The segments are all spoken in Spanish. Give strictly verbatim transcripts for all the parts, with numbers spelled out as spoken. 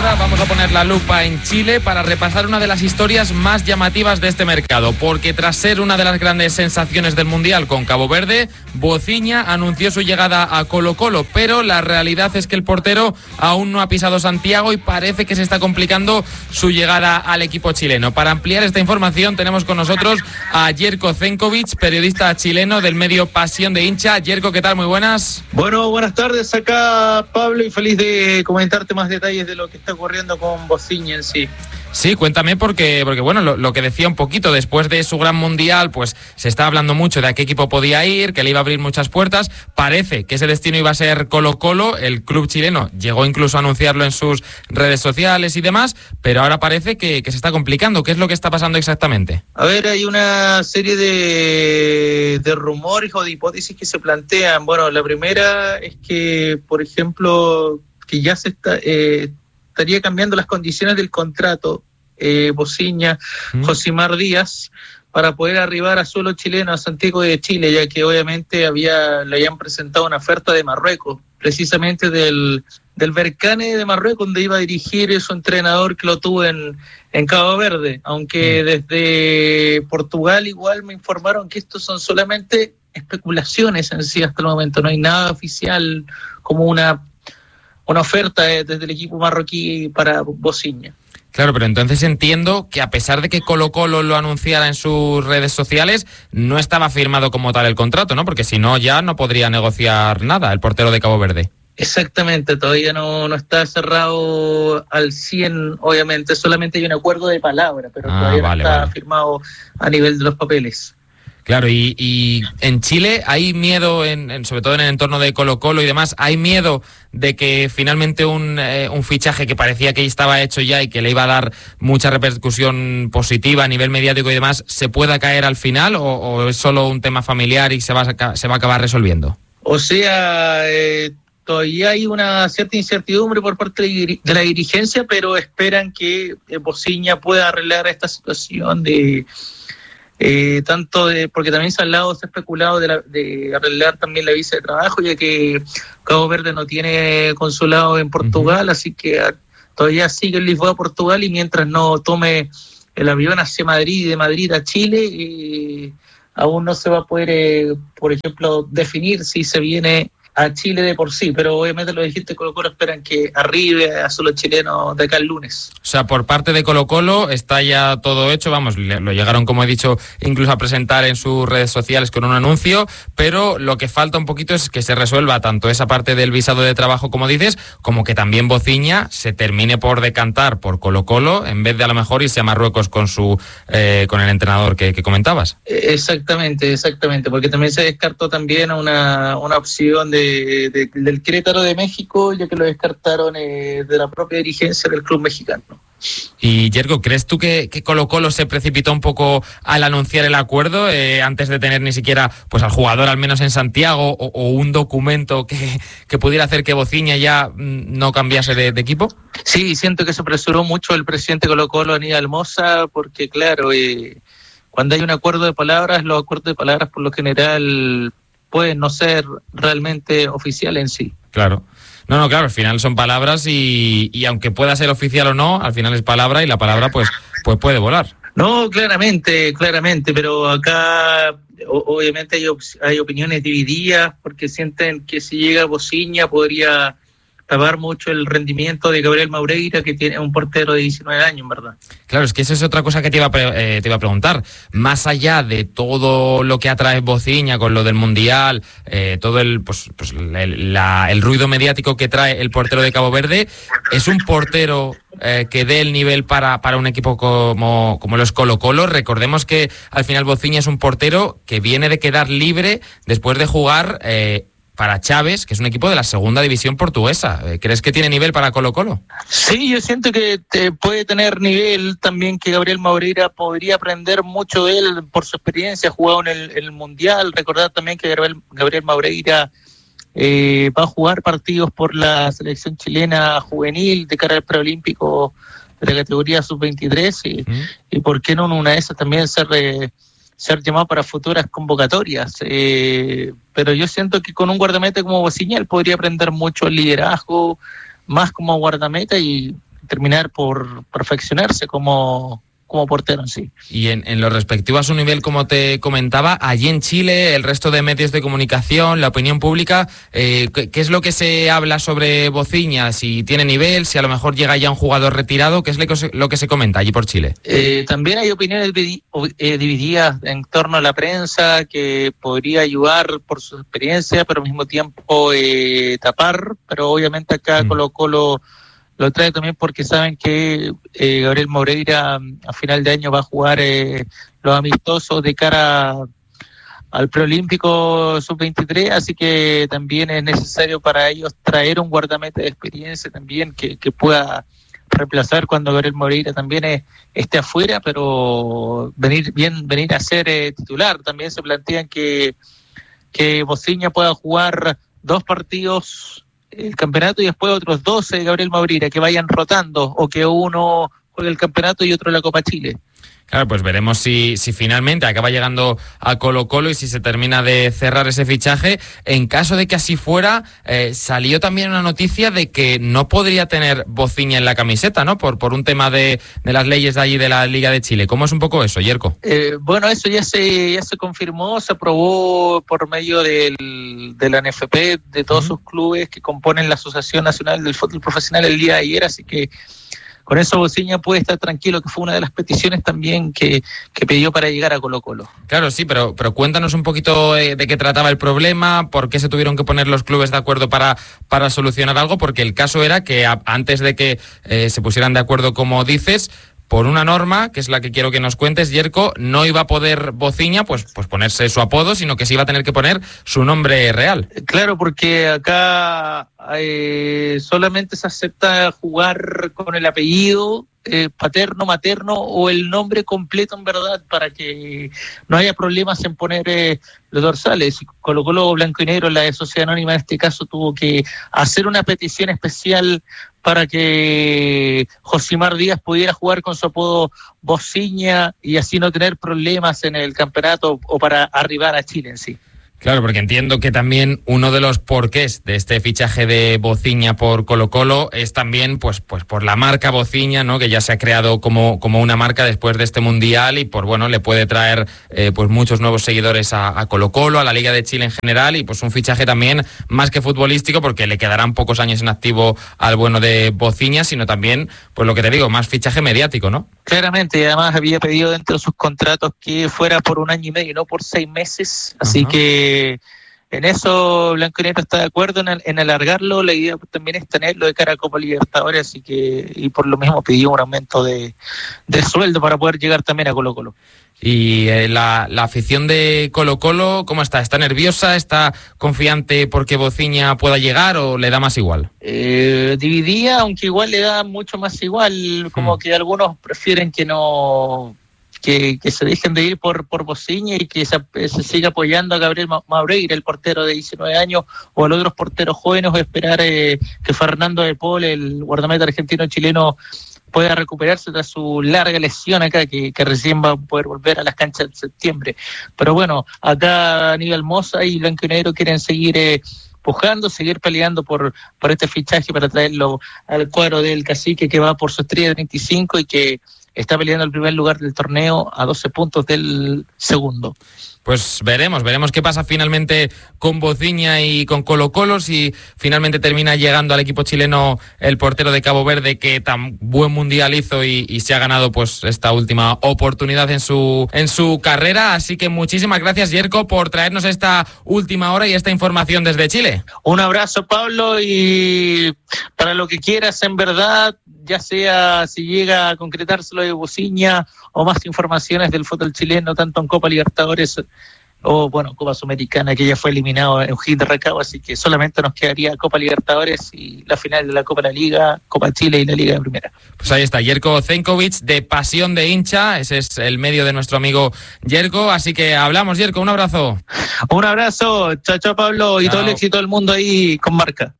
ahora vamos a poner la lupa en Chile para repasar una de las historias más llamativas de este mercado, porque tras ser una de las grandes sensaciones del Mundial con Cabo Verde, Bociña anunció su llegada a Colo-Colo, pero la realidad es que el portero aún no ha pisado Santiago y parece que se está complicando su llegada al equipo chileno. Para ampliar esta información tenemos con nosotros a Jerko Zenkovic, periodista chileno del medio Pasión de Hincha. Jerko, ¿qué tal? Muy buenas. Bueno, buenas tardes acá, Pablo, y feliz de comentarte más detalles de lo que está ocurriendo con Bociña en sí. Sí, cuéntame porque, porque bueno, lo, lo que decía un poquito, después de su gran mundial, pues se está hablando mucho de a qué equipo podía ir, que le iba a abrir muchas puertas. Parece que ese destino iba a ser Colo-Colo, el club chileno llegó incluso a anunciarlo en sus redes sociales y demás, pero ahora parece que, que se está complicando. ¿Qué es lo que está pasando exactamente? A ver, hay una serie de, de rumores o de hipótesis que se plantean. Bueno, la primera es que, por ejemplo, que ya se está... Eh, estaría cambiando las condiciones del contrato eh, Bociña, ¿Mm? Josimar Díaz, para poder arribar a suelo chileno, a Santiago de Chile, ya que obviamente había le habían presentado una oferta de Marruecos, precisamente del, del Berkane de Marruecos, donde iba a dirigir su entrenador que lo tuvo en, en Cabo Verde, aunque ¿Mm? desde Portugal igual me informaron que estos son solamente especulaciones en sí hasta el momento, no hay nada oficial como una una oferta desde el equipo marroquí para Bociña. Claro, pero entonces entiendo que a pesar de que Colo-Colo lo anunciara en sus redes sociales, no estaba firmado como tal el contrato, ¿no? Porque si no, ya no podría negociar nada el portero de Cabo Verde. Exactamente, todavía no, no está cerrado al cien, obviamente, solamente hay un acuerdo de palabra, pero ah, todavía vale, no está vale. firmado a nivel de los papeles. Claro, y, y en Chile hay miedo, en, en, sobre todo en el entorno de Colo-Colo y demás, hay miedo de que finalmente un, eh, un fichaje que parecía que estaba hecho ya y que le iba a dar mucha repercusión positiva a nivel mediático y demás, ¿se pueda caer al final o, o es solo un tema familiar y se va a, se va a acabar resolviendo? O sea, eh, todavía hay una cierta incertidumbre por parte de la dirigencia, pero esperan que eh, Bociña pueda arreglar esta situación de... Eh, tanto de, porque también se ha hablado, se ha especulado de, la, de arreglar también la visa de trabajo, ya que Cabo Verde no tiene consulado en Portugal, uh-huh. así que a, todavía sigue en Lisboa, Portugal, y mientras no tome el avión hacia Madrid y de Madrid a Chile, eh, aún no se va a poder, eh, por ejemplo, definir si se viene a Chile de por sí, pero obviamente los dirigentes de Colo-Colo esperan que arribe a suelo chileno de acá el lunes. O sea, por parte de Colo-Colo está ya todo hecho, vamos, lo llegaron, como he dicho, incluso a presentar en sus redes sociales con un anuncio, pero lo que falta un poquito es que se resuelva tanto esa parte del visado de trabajo, como dices, como que también Bociña se termine por decantar por Colo-Colo, en vez de a lo mejor irse a Marruecos con su eh, con el entrenador que, que comentabas. Exactamente, exactamente, porque también se descartó también una, una opción de De, de, del Querétaro de México, ya que lo descartaron eh, de la propia dirigencia del club mexicano. Y Jerko, ¿crees tú que, que Colo-Colo se precipitó un poco al anunciar el acuerdo eh, antes de tener ni siquiera pues al jugador al menos en Santiago o, o un documento que, que pudiera hacer que Bociña ya mm, no cambiase de, de equipo? Sí, siento que se apresuró mucho el presidente Colo-Colo, Aníbal Mosa, porque claro, eh, cuando hay un acuerdo de palabras, los acuerdos de palabras por lo general puede no ser realmente oficial en sí. Claro. No, no, claro, al final son palabras y, y aunque pueda ser oficial o no, al final es palabra y la palabra pues, pues puede volar. No, claramente, claramente, pero acá o, obviamente hay, op- hay opiniones divididas porque sienten que si llega Bociña podría tapar mucho el rendimiento de Gabriel Maureira, que tiene un portero de diecinueve años, ¿verdad? Claro, es que eso es otra cosa que te iba a, pre- eh, te iba a preguntar. Más allá de todo lo que atrae Bociña con lo del Mundial, eh, todo el pues, pues el, la, el ruido mediático que trae el portero de Cabo Verde, ¿es un portero eh, que dé el nivel para, para un equipo como, como los Colo-Colo? Recordemos que al final Bociña es un portero que viene de quedar libre después de jugar... Eh, para Chaves, que es un equipo de la segunda división portuguesa. ¿Crees que tiene nivel para Colo-Colo? Sí, yo siento que te puede tener nivel también, que Gabriel Maureira podría aprender mucho de él por su experiencia, ha jugado en el, el Mundial. Recordar también que Gabriel, Gabriel Maureira eh, va a jugar partidos por la selección chilena juvenil de cara al preolímpico de la categoría sub veintitrés y, ¿Mm? y por qué no en una de esas también ser... Eh, ser llamado para futuras convocatorias, eh, pero yo siento que con un guardameta como Bociña él podría aprender mucho el liderazgo, más como guardameta, y terminar por perfeccionarse como, como portero en sí. Y en, en lo respectivo a su nivel, como te comentaba, allí en Chile, el resto de medios de comunicación, la opinión pública, eh, ¿qué, ¿qué es lo que se habla sobre Bociña? Si tiene nivel, si a lo mejor llega ya un jugador retirado, ¿qué es lo que se, lo que se comenta allí por Chile? Eh, también hay opiniones eh, divididas en torno a la prensa, que podría ayudar por su experiencia, pero al mismo tiempo eh, tapar, pero obviamente acá mm. Colo Colo lo trae también porque saben que eh, Gabriel Moreira a final de año va a jugar eh, los amistosos de cara a, al preolímpico sub veintitrés, así que también es necesario para ellos traer un guardameta de experiencia también que, que pueda reemplazar cuando Gabriel Moreira también es, esté afuera, pero venir bien venir a ser eh, titular. También se plantean que, que Bociña pueda jugar dos partidos el campeonato y después otros doce Gabriel Moreira, que vayan rotando, o que uno juegue el campeonato y otro la Copa Chile. Claro, pues veremos si, si finalmente acaba llegando a Colo Colo y si se termina de cerrar ese fichaje. En caso de que así fuera, eh, salió también una noticia de que no podría tener Bociña en la camiseta, ¿no? Por, por un tema de, de las leyes de allí de la Liga de Chile. ¿Cómo es un poco eso, Yerko? Eh, bueno, eso ya se ya se confirmó, se aprobó por medio del, de la N F P, de todos uh-huh. sus clubes que componen la Asociación Nacional del Fútbol Profesional el día de ayer, así que con eso Bociña puede estar tranquilo, que fue una de las peticiones también que, que pidió para llegar a Colo Colo. Claro, sí, pero, pero cuéntanos un poquito de, de qué trataba el problema, por qué se tuvieron que poner los clubes de acuerdo para, para solucionar algo, porque el caso era que a, antes de que eh, se pusieran de acuerdo, como dices, por una norma, que es la que quiero que nos cuentes, Yerko, no iba a poder Bociña pues, pues ponerse su apodo, sino que se iba a tener que poner su nombre real. Claro, porque acá eh, solamente se acepta jugar con el apellido eh, paterno, materno o el nombre completo, en verdad, para que no haya problemas en poner eh, los dorsales. Colo Colo Blanco y Negro, la de Sociedad Anónima en este caso, tuvo que hacer una petición especial para que Josimar Díaz pudiera jugar con su apodo Bociña y así no tener problemas en el campeonato o para arribar a Chile en sí. Claro, porque entiendo que también uno de los porqués de este fichaje de Bociña por Colo Colo es también pues pues por la marca Bociña, ¿no? Que ya se ha creado como como una marca después de este mundial y por bueno le puede traer eh, pues muchos nuevos seguidores a, a Colo Colo, a la Liga de Chile en general y pues un fichaje también más que futbolístico porque le quedarán pocos años en activo al bueno de Bociña, sino también pues lo que te digo, más fichaje mediático, ¿no? Claramente, y además había pedido dentro de sus contratos que fuera por un año y medio, no por seis meses, así uh-huh. que en eso Blanco y Negro está de acuerdo en, en alargarlo. La idea también es tenerlo de cara a Copa Libertadores, así que y por lo mismo pidió un aumento de, de sueldo para poder llegar también a Colo Colo. Y eh, la, la afición de Colo Colo, ¿cómo está? ¿Está nerviosa? ¿Está confiante porque Bociña pueda llegar o le da más igual? Eh, dividía, aunque igual le da mucho más igual, como mm. que algunos prefieren que no... Que, que se dejen de ir por por Bociña y que se, se siga apoyando a Gabriel Moreira, el portero de diecinueve años, o a los otros porteros jóvenes, o esperar eh, que Fernando de Paul, el guardameta argentino-chileno, pueda recuperarse tras su larga lesión acá, que, que recién va a poder volver a las canchas en septiembre. Pero bueno, acá Aníbal Mosa y Blanco y Negro quieren seguir eh, pujando, seguir peleando por, por este fichaje para traerlo al cuadro del Cacique, que va por su estrella de treinta y cinco y que está peleando el primer lugar del torneo a doce puntos del segundo. Pues veremos, veremos qué pasa finalmente con Bociña y con Colo Colo, si finalmente termina llegando al equipo chileno el portero de Cabo Verde que tan buen mundial hizo y, y se ha ganado pues esta última oportunidad en su en su carrera. Así que muchísimas gracias, Yerko, por traernos esta última hora y esta información desde Chile. Un abrazo, Pablo, y para lo que quieras, en verdad, ya sea si llega a concretarse lo de Bociña o más informaciones del fútbol chileno, tanto en Copa Libertadores o, bueno, Copa Sudamericana, que ya fue eliminado en O'Higgins de Rancagua, así que solamente nos quedaría Copa Libertadores y la final de la Copa de la Liga, Copa Chile y la Liga de Primera. Pues ahí está, Yerko Zenkovic, de Pasión de Hincha, ese es el medio de nuestro amigo Yerko, así que hablamos, Yerko, un abrazo. Un abrazo, chao, chao, Pablo, y chao. Todo el éxito del mundo ahí con marca.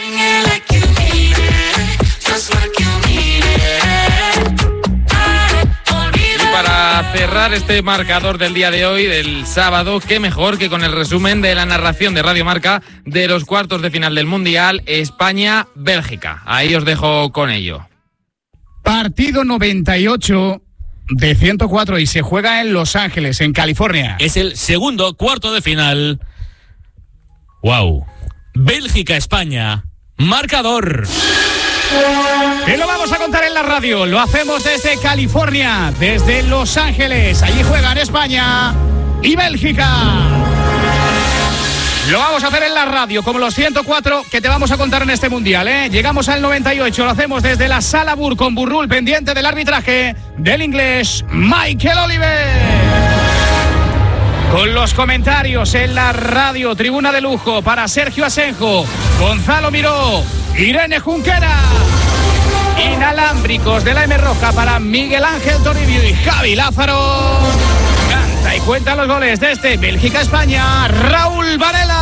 Para cerrar este marcador del día de hoy, del sábado, qué mejor que con el resumen de la narración de Radio Marca de los cuartos de final del Mundial España-Bélgica. Ahí os dejo con ello. Partido noventa y ocho de ciento cuatro y se juega en Los Ángeles, en California. Es el segundo cuarto de final. ¡Wow! Bélgica-España. Marcador. Y lo vamos a contar en la radio. Lo hacemos desde California, desde Los Ángeles. Allí juegan España y Bélgica. Lo vamos a hacer en la radio, como los ciento cuatro que te vamos a contar en este mundial, ¿eh? Llegamos al noventa y ocho, lo hacemos desde la Sala Bur con Burrul, pendiente del arbitraje del inglés Michael Oliver. Con los comentarios en la radio, tribuna de lujo para Sergio Asenjo, Gonzalo Miró, Irene Junquera. Inalámbricos de la M Roja para Miguel Ángel Toribio y Javi Lázaro. Canta y cuenta los goles desde Bélgica-España, Raúl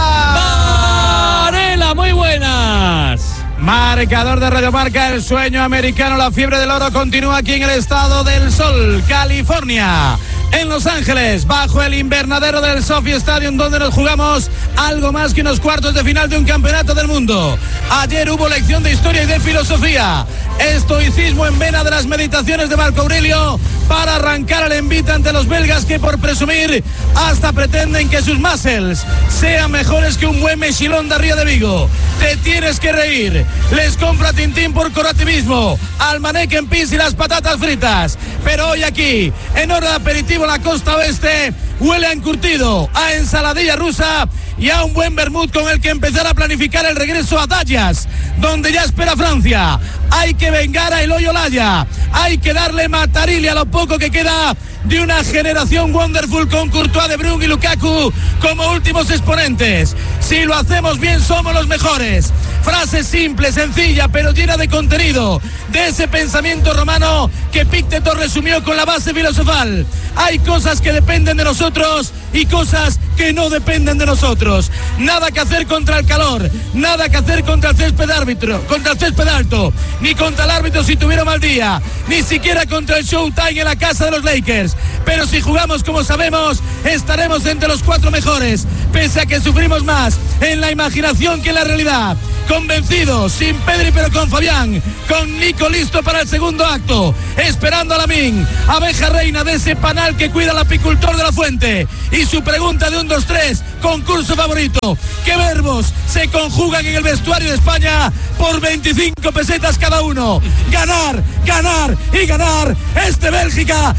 Varela. Varela, muy buenas. Marcador de Radio Marca, el sueño americano, la fiebre del oro continúa aquí en el estado del sol, California. En Los Ángeles, bajo el invernadero del SoFi Stadium, donde nos jugamos algo más que unos cuartos de final de un campeonato del mundo. Ayer hubo lección de historia y de filosofía. Estoicismo en vena de las meditaciones de Marco Aurelio para arrancar al envite ante los belgas que, por presumir, hasta pretenden que sus muscles sean mejores que un buen mechilón de Río de Vigo. Te tienes que reír. Les compra Tintín por corporativismo, al maneque en pis y las patatas fritas. Pero hoy aquí, en hora de aperitivo, la costa oeste huele a encurtido, a ensaladilla rusa y a un buen vermut con el que empezar a planificar el regreso a Dallas, donde ya espera Francia. Hay que vengar a Eloy Olaya, hay que darle matarile a lo poco que queda de una generación wonderful con Courtois, De Bruyne y Lukaku como últimos exponentes. Si lo hacemos bien, somos los mejores. Frase simple, sencilla, pero llena de contenido, de ese pensamiento romano que Pícteto resumió con la base filosofal. Hay cosas que dependen de nosotros y cosas que no dependen de nosotros. Nada que hacer contra el calor, nada que hacer contra el césped árbitro, contra el césped alto, ni contra el árbitro si tuviera mal día, ni siquiera contra el Showtime en la casa de los Lakers. Pero si jugamos como sabemos, estaremos entre los cuatro mejores, pese a que sufrimos más en la imaginación que en la realidad. Convencidos, sin Pedri pero con Fabián, con Nico listo para el segundo acto, esperando a Lamín, abeja reina de ese panal que cuida al apicultor de la fuente. Y su pregunta de un, dos, tres, concurso favorito: ¿qué verbos se conjugan en el vestuario de España por veinticinco pesetas cada uno? Ganar, ganar y ganar. Este Bélgica,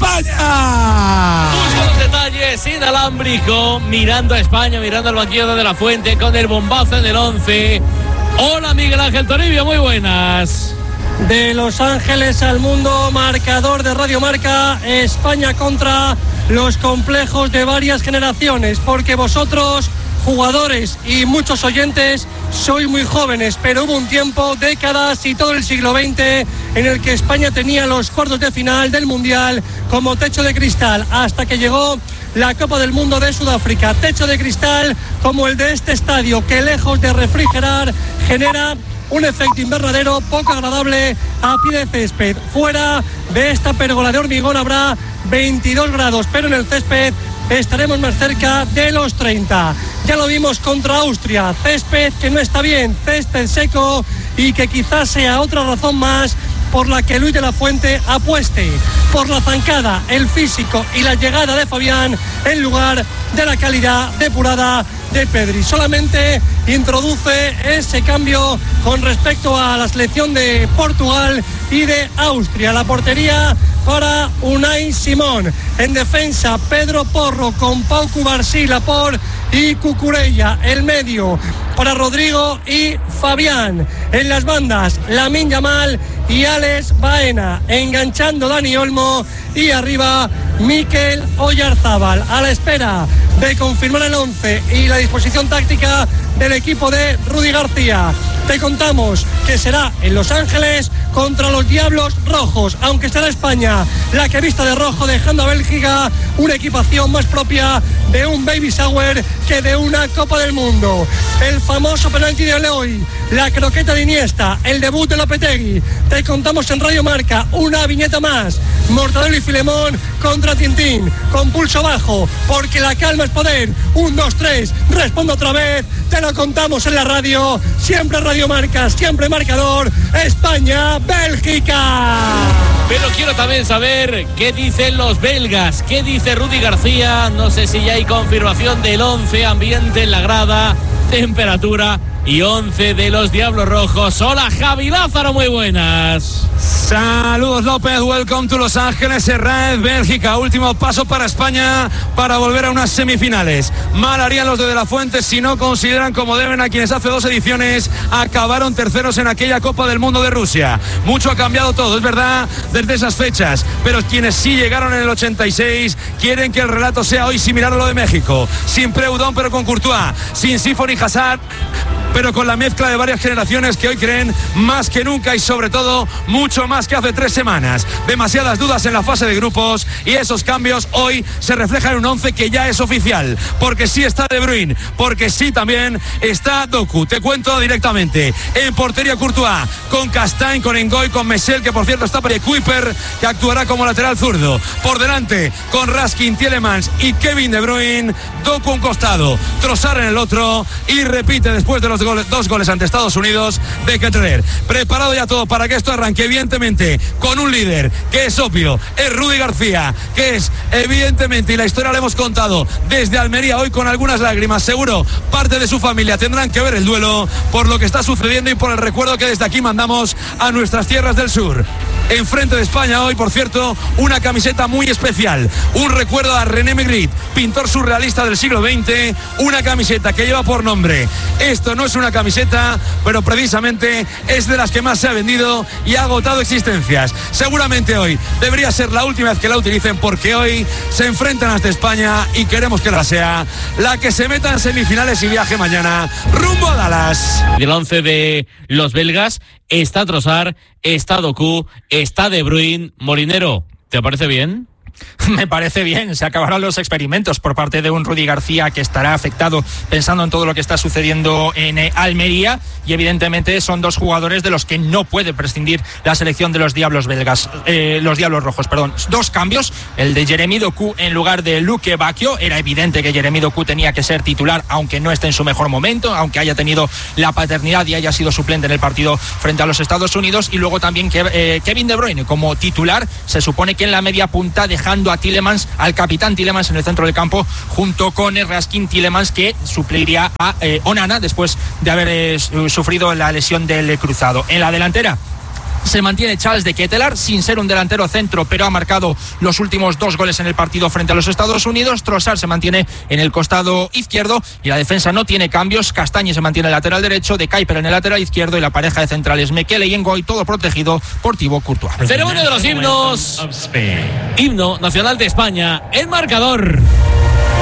España. Busca los detalles, inalámbrico, mirando a España, mirando al banquillo de la fuente, con el bombazo en el once. Hola Miguel Ángel Toribio, muy buenas. De Los Ángeles al mundo, marcador de Radio Marca, España contra los complejos de varias generaciones, porque vosotros, jugadores y muchos oyentes, sois muy jóvenes, pero hubo un tiempo, décadas y todo el siglo veinte en el que España tenía los cuartos de final del Mundial como techo de cristal, hasta que llegó la Copa del Mundo de Sudáfrica. Techo de cristal como el de este estadio, que lejos de refrigerar genera un efecto invernadero poco agradable a pie de césped. Fuera de esta pérgola de hormigón habrá veintidós grados, pero en el césped estaremos más cerca de los treinta. Ya lo vimos contra Austria, césped que no está bien, césped seco, y que quizás sea otra razón más por la que Luis de la Fuente apueste por la zancada, el físico y la llegada de Fabián en lugar de la calidad depurada de Pedri. Solamente introduce ese cambio con respecto a la selección de Portugal y de Austria. La portería para Unai Simón. En defensa, Pedro Porro con Pau Cubarsí, Laporte y Cucurella. El medio para Rodrigo y Fabián. En las bandas, Lamine Yamal y Alex Baena, enganchando Dani Olmo, y arriba Mikel Oyarzábal, a la espera de confirmar el once y la disposición táctica del equipo de Rudy García. Te contamos que será en Los Ángeles contra los Diablos Rojos, aunque será España la que vista de rojo, dejando a Bélgica una equipación más propia de un baby shower que de una Copa del Mundo. El famoso penalti de Eloy, la croqueta de Iniesta, el debut de Lopetegui. Te contamos en Radio Marca una viñeta más. Mortadelo y Filemón contra Tintín, con pulso bajo, porque la calma es poder. Un, dos, tres, respondo otra vez. Te lo contamos en la radio. Siempre Radio Marca, siempre marcador. España, Bélgica. Pero quiero también saber qué dicen los belgas, qué dice Rudy García. No sé si ya hay confirmación del once, ambiente en la grada, temperatura y once de los Diablos Rojos. Hola, Javi Lázaro, muy buenas. Saludos, López, welcome to Los Ángeles, Herrera, Bélgica. Último paso para España para volver a unas semifinales. Mal harían los de De La Fuente si no consideran como deben a quienes hace dos ediciones acabaron terceros en aquella Copa del Mundo de Rusia. Mucho ha cambiado todo, es verdad, desde esas fechas, pero quienes sí llegaron en el ochenta y seis quieren que el relato sea hoy similar a lo de México. Sin Preudón, pero con Courtois. Sin Sifon y Hazard, pero con la mezcla de varias generaciones que hoy creen más que nunca y sobre todo mucho más que hace tres semanas. Demasiadas dudas en la fase de grupos y esos cambios hoy se reflejan en un once que ya es oficial, porque sí está De Bruyne, porque sí también está Doku. Te cuento directamente. En portería Courtois, con Castagne, con Engoy, con Messel, que por cierto está para Kuiper, que actuará como lateral zurdo. Por delante, con Raskin, Tielemans y Kevin De Bruyne. Doku un costado, Trossard en el otro y repite después de los goles, dos goles ante Estados Unidos de Ketterer. Preparado ya todo para que esto arranque, evidentemente con un líder que es obvio, es Rudy García, que es evidentemente, y la historia la hemos contado desde Almería hoy con algunas lágrimas, seguro parte de su familia tendrán que ver el duelo por lo que está sucediendo y por el recuerdo que desde aquí mandamos a nuestras tierras del sur. Enfrente de España hoy, por cierto, una camiseta muy especial, un recuerdo a René Magritte, pintor surrealista del siglo veinte, una camiseta que lleva por nombre Esto no es una camiseta, pero precisamente es de las que más se ha vendido y ha agotado existencias. Seguramente hoy debería ser la última vez que la utilicen, porque hoy se enfrentan ante España y queremos que la sea la que se meta en semifinales y viaje mañana rumbo a Dallas. Del once de los belgas está Trossard, está Doku, está De Bruyne. Molinero, ¿te parece bien? Me parece bien, se acabarán los experimentos por parte de un Rudy García que estará afectado pensando en todo lo que está sucediendo en eh, Almería, y evidentemente son dos jugadores de los que no puede prescindir la selección de los Diablos belgas, eh, los Diablos Rojos, perdón. Dos cambios, el de Jeremy Doku en lugar de Luke Bacchio. Era evidente que Jeremy Doku tenía que ser titular, aunque no esté en su mejor momento, aunque haya tenido la paternidad y haya sido suplente en el partido frente a los Estados Unidos. Y luego también que, eh, Kevin De Bruyne como titular, se supone que en la media punta, dejando a Tielemans, al capitán Tielemans en el centro del campo, junto con Raskin. Tielemans, que supliría a eh, Onana después de haber eh, sufrido la lesión del cruzado. En la delantera se mantiene Charles de Ketelaere, sin ser un delantero centro, pero ha marcado los últimos dos goles en el partido frente a los Estados Unidos. Trossard se mantiene en el costado izquierdo y la defensa no tiene cambios. Castagne se mantiene en el lateral derecho, De Kuiper en el lateral izquierdo, y la pareja de centrales Mekele y Engoy, todo protegido por Thibaut Courtois. Ceremonia de los himnos. Himno nacional de España. El marcador.